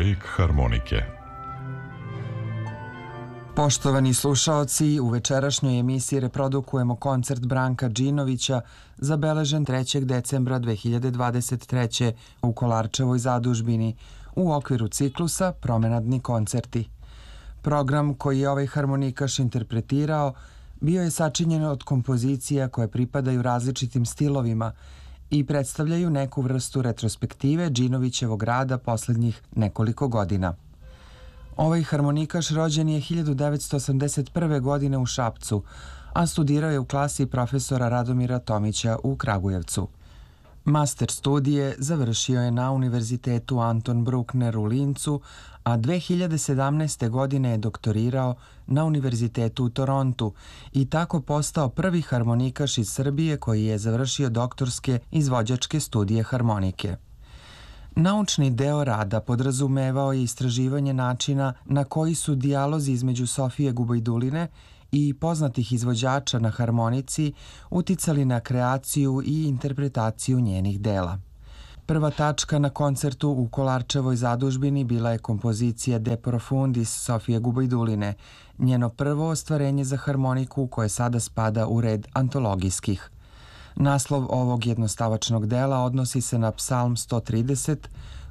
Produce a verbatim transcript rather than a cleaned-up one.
Mozaik harmonike. Poštovani slušaoci, u večerašnjoj emisiji reprodukujemo koncert Branka Džinovića zabeležen trećeg decembra dve hiljade dvadeset treće. u Kolarčevoj zadužbini u okviru ciklusa Promenadni koncerti. Program koji je ovaj harmonikaš interpretirao bio je sačinjen od kompozicija koje pripadaju različitim stilovima i predstavljaju neku vrstu retrospektive Džinovićevog rada poslednjih nekoliko godina. Ovaj harmonikaš rođen je hiljadu devetsto osamdeset prve. godine u Šapcu, a studirao je u klasi profesora Radomira Tomića u Kragujevcu. Master studije završio je na Univerzitetu Anton Bruckner u Lincu, a dve hiljade sedamnaeste. godine je doktorirao na Univerzitetu u Torontu i tako postao prvi harmonikaš iz Srbije koji je završio doktorske izvođačke studije harmonike. Naučni deo rada podrazumevao je istraživanje načina na koji su dijalozi između Sofije Gubajduline i poznatih izvođača na harmonici uticali na kreaciju i interpretaciju njenih dela. Prva tačka na koncertu u Kolarčevoj zadužbini bila je kompozicija De Profundis Sofije Gubajduline, njeno prvo ostvarenje za harmoniku koje sada spada u red antologijskih. Naslov ovog jednostavačnog dela odnosi se na Psalm sto trideset,